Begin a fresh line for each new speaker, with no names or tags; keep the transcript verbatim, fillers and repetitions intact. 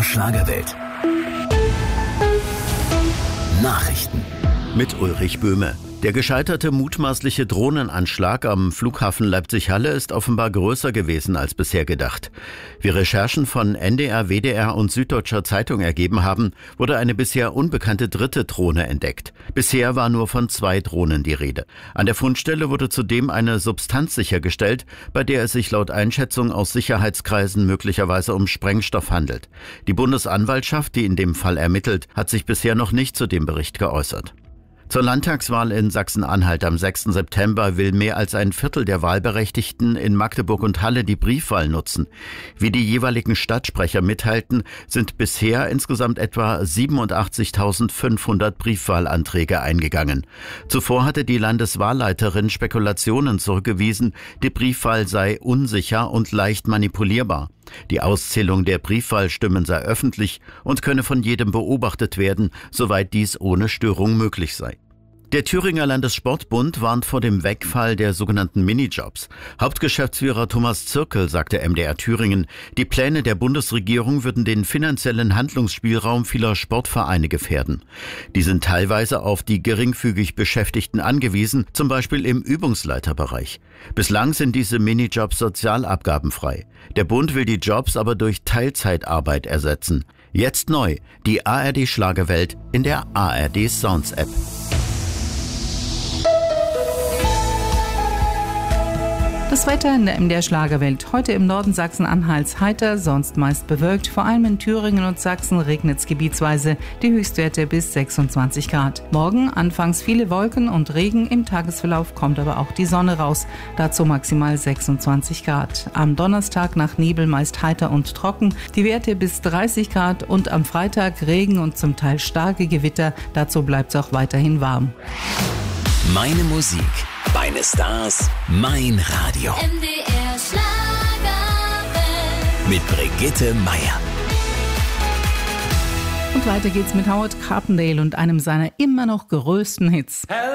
der Schlagerwelt. Nachrichten
mit Ulrich Böhme. Der gescheiterte mutmaßliche Drohnenanschlag am Flughafen Leipzig-Halle ist offenbar größer gewesen als bisher gedacht. Wie Recherchen von N D R, W D R und Süddeutscher Zeitung ergeben haben, wurde eine bisher unbekannte dritte Drohne entdeckt. Bisher war nur von zwei Drohnen die Rede. An der Fundstelle wurde zudem eine Substanz sichergestellt, bei der es sich laut Einschätzung aus Sicherheitskreisen möglicherweise um Sprengstoff handelt. Die Bundesanwaltschaft, die in dem Fall ermittelt, hat sich bisher noch nicht zu dem Bericht geäußert. Zur Landtagswahl in Sachsen-Anhalt am sechsten September will mehr als ein Viertel der Wahlberechtigten in Magdeburg und Halle die Briefwahl nutzen. Wie die jeweiligen Stadtsprecher mitteilten, sind bisher insgesamt etwa siebenundachtzigtausendfünfhundert Briefwahlanträge eingegangen. Zuvor hatte die Landeswahlleiterin Spekulationen zurückgewiesen, die Briefwahl sei unsicher und leicht manipulierbar. Die Auszählung der Briefwahlstimmen sei öffentlich und könne von jedem beobachtet werden, soweit dies ohne Störung möglich sei. Der Thüringer Landessportbund warnt vor dem Wegfall der sogenannten Minijobs. Hauptgeschäftsführer Thomas Zirkel sagte M D R Thüringen, die Pläne der Bundesregierung würden den finanziellen Handlungsspielraum vieler Sportvereine gefährden. Die sind teilweise auf die geringfügig Beschäftigten angewiesen, zum Beispiel im Übungsleiterbereich. Bislang sind diese Minijobs sozialabgabenfrei. Der Bund will die Jobs aber durch Teilzeitarbeit ersetzen. Jetzt neu, die A R D Schlagerwelt in der A R D Sounds App.
Das Wetter in der M D R Schlagerwelt. Heute im Norden Sachsen-Anhalts heiter, sonst meist bewölkt. Vor allem in Thüringen und Sachsen regnet es gebietsweise. Die Höchstwerte bis sechsundzwanzig Grad. Morgen anfangs viele Wolken und Regen. Im Tagesverlauf kommt aber auch die Sonne raus. Dazu maximal sechsundzwanzig Grad. Am Donnerstag nach Nebel meist heiter und trocken. Die Werte bis dreißig Grad. Und am Freitag Regen und zum Teil starke Gewitter. Dazu bleibt es auch weiterhin warm.
Meine Musik, meine Stars, mein Radio.
M D R Schlagerwelt.
Mit Brigitte Meier.
Und weiter geht's mit Howard Carpendale und einem seiner immer noch größten Hits.